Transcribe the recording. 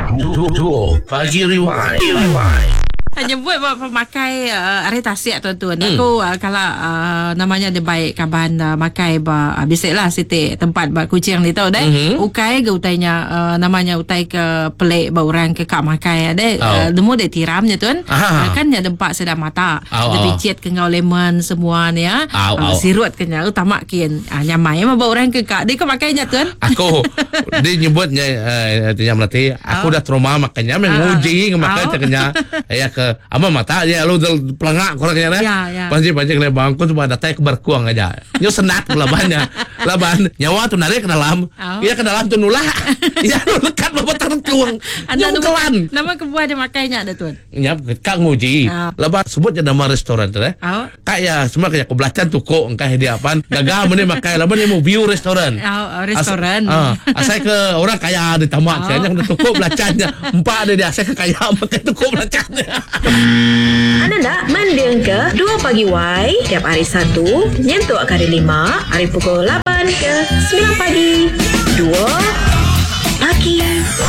Pagi Rewind. Hanya buat pemakai air tasik tuan-tuan. Aku kalau namanya dia baik kaban makai biasalah siti tempat kucing ni tahu deh. Ukai ke utainya namanya utai ke pelik orang ke kak makai deh. Demo dia tiramnya tuan. Kan ya dempak sedang mata. Dia picit ke ngau lemon semua ni ya. Sirut ke nya utama kian nyamai mah orang ke kak. Dia ke makainya tuan. Aku dia nyebutnya artinya melati. Aku dah trauma makanya menguji makan caknya. Ya ke ama mata ya lu pelengak korangnya ya. Panji le bangku cuma datang ke berkuang aja. Nyo senat labannya. Laban nyawa tuh narik ke dalam. Iya ke dalam tuh nulah. Iya lu lekat bapak terkuang. Anda kelan. Nama kebuah dia makainya ada tuan. Ya kak nguji. Laban sebutnya nama restoran tuh kak ya semua kayak kebelacan tuh kok engkau dia apaan. Gagal meneh makai laban dia mau view restoran. Restoran. Asal ke orang kaya di tamak kayaknya udah tukup belacannya. Empat dia asal ke kaya makai tukup belacannya. Anda nak mendeng ke 2 Pagi Y tiap hari Sabtu nyentuh kali 5 hari pukul 8 ke 9 pagi 2 Pagi